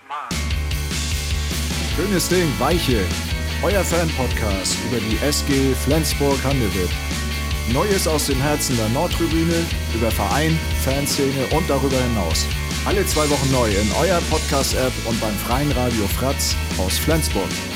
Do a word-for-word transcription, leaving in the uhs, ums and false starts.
Schönes Ding, Weiche. Euer Fan-Podcast über die S G Flensburg-Handewitt. Neues aus dem Herzen der Nordtribüne, über Verein, Fanszene und darüber hinaus. Alle zwei Wochen neu in eurer Podcast-App und beim freien Radio Fratz aus Flensburg.